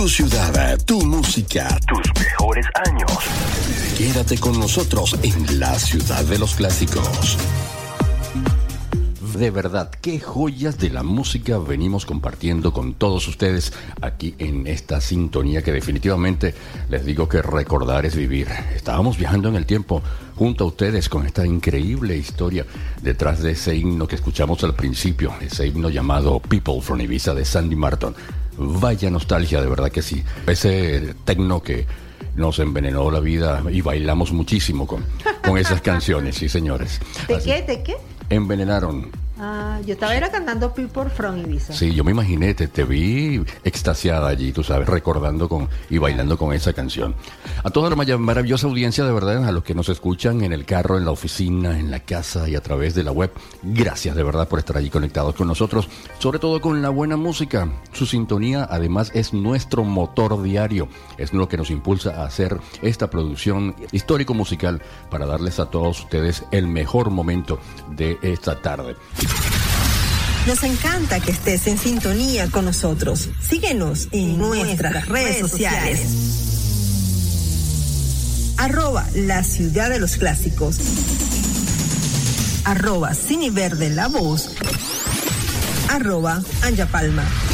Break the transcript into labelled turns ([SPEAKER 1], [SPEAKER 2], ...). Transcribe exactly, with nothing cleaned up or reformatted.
[SPEAKER 1] Tu ciudad, tu música, tus mejores años. Quédate con nosotros en la ciudad de los clásicos. De verdad, qué joyas de la música venimos compartiendo con todos ustedes aquí en esta sintonía que definitivamente les digo que recordar es vivir. Estábamos viajando en el tiempo junto a ustedes con esta increíble historia detrás de ese himno que escuchamos al principio, ese himno llamado People from Ibiza de Sandy Martin. Vaya nostalgia, de verdad que sí. Ese tecno que nos envenenó la vida y bailamos muchísimo con, con esas canciones, sí señores.
[SPEAKER 2] ¿De
[SPEAKER 1] Así,
[SPEAKER 2] qué? ¿De qué?
[SPEAKER 1] Envenenaron.
[SPEAKER 2] Ah, yo estaba era cantando People from Ibiza.
[SPEAKER 1] Sí, yo me imaginé, te, te vi extasiada allí, tú sabes, recordando con y bailando con esa canción. A toda la mar- maravillosa audiencia, de verdad, a los que nos escuchan en el carro, en la oficina, en la casa y a través de la web, gracias de verdad por estar allí conectados con nosotros, sobre todo con la buena música. Su sintonía, además, es nuestro motor diario, es lo que nos impulsa a hacer esta producción histórico-musical para darles a todos ustedes el mejor momento de esta tarde.
[SPEAKER 3] Nos encanta que estés en sintonía con nosotros. Síguenos en nuestras redes sociales. Arroba la ciudad de los clásicos. Arroba Cineverde la voz. Arroba Anja Palma.